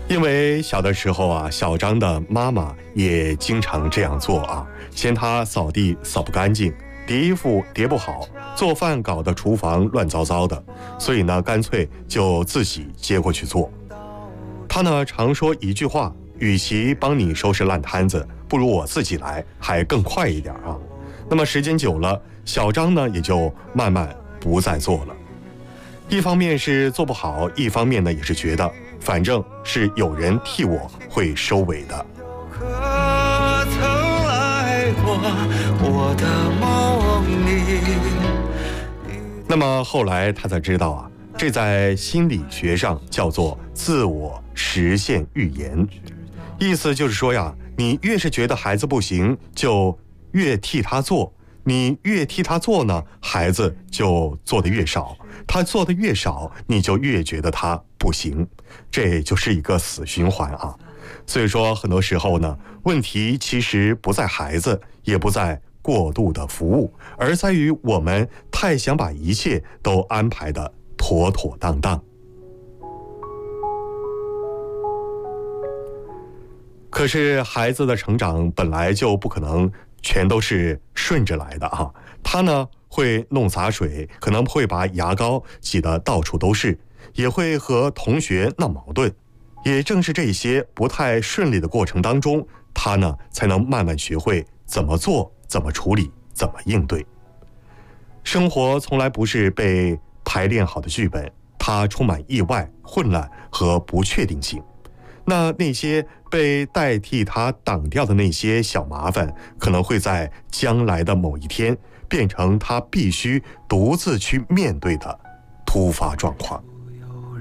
因为小的时候啊，小张的妈妈也经常这样做啊，嫌他扫地扫不干净，叠衣服叠不好，做饭搞得厨房乱糟糟的，所以呢，干脆就自己接过去做。他呢常说一句话，与其帮你收拾烂摊子，不如我自己来，还更快一点啊。那么时间久了，小张呢也就慢慢不再做了。一方面是做不好，一方面呢也是觉得反正是有人替我会收尾的。 可曾来过我的梦里？ 那么后来他才知道啊，这在心理学上叫做自我实现预言。意思就是说呀，你越是觉得孩子不行，就越替他做，你越替他做呢，孩子就做得越少，他做得越少，你就越觉得他不行，这就是一个死循环啊。所以说很多时候呢，问题其实不在孩子，也不在过度的服务，而在于我们太想把一切都安排得妥妥当当。可是孩子的成长本来就不可能全都是顺着来的啊，他呢会弄洒水，可能会把牙膏挤得到处都是，也会和同学闹矛盾。也正是这些不太顺利的过程当中，他呢才能慢慢学会怎么做、怎么处理、怎么应对。生活从来不是被排练好的剧本，它充满意外、混乱和不确定性。那些被代替他挡掉的那些小麻烦，可能会在将来的某一天变成他必须独自去面对的突发状况。